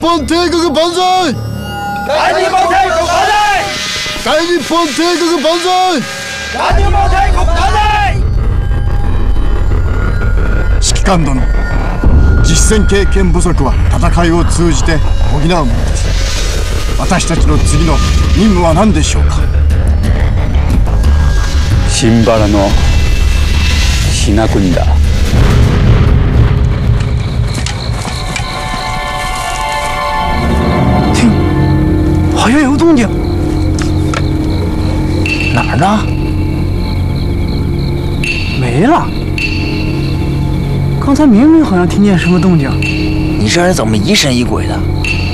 本帝国万歳！ 大日本帝国万歳！ 大日本帝国万歳！ 大日本帝国万歳！ 指揮官殿、実戦経験不足は戦いを通じて補うものです。私たちの次の任務は何でしょうか。 新原のひな国だ。 听，好像有动静。 哪儿呢？ 没了。刚才明明好像听见什么动静。 你这人怎么疑神疑鬼的？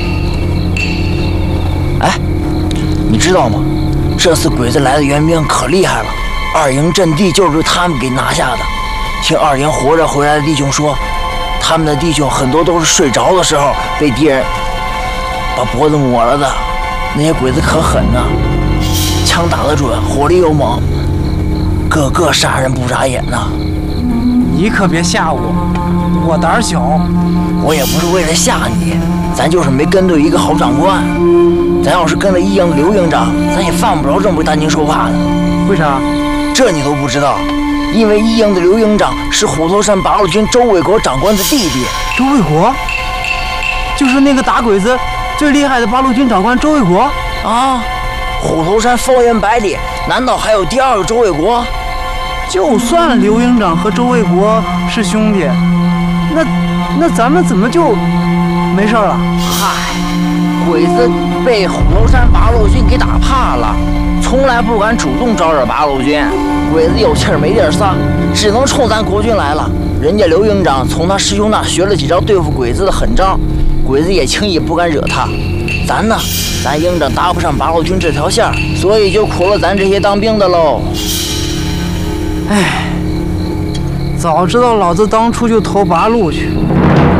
哎，你知道吗？这次鬼子来的援兵可厉害了，二营阵地就是他们给拿下的。听二营活着回来的弟兄说，他们的弟兄很多都是睡着的时候被敌人把脖子抹了的。那些鬼子可狠呐，枪打得准，火力又猛，个个杀人不眨眼呐。 你可别吓我，我胆小。 我也不是为了吓你，咱就是没跟对一个好长官。咱要是跟了一营的刘营长，咱也犯不着这么担惊受怕的。 为啥？ 这你都不知道？因为一营的刘营长是虎头山八路军周卫国长官的弟弟。 周卫国？就是那个打鬼子最厉害的八路军长官周卫国啊！虎头山方圆百里，难道还有第二个周卫国？ 就算刘营长和周卫国是兄弟，那咱们怎么就没事了？ 嗨，鬼子被虎头山八路军给打怕了，从来不敢主动招惹八路军。鬼子有气儿没地儿撒，只能冲咱国军来了。人家刘营长从他师兄那学了几招对付鬼子的狠招，鬼子也轻易不敢惹他。咱呢，咱营长搭不上八路军这条线，所以就苦了咱这些当兵的喽。 哎，早知道老子当初就投八路去。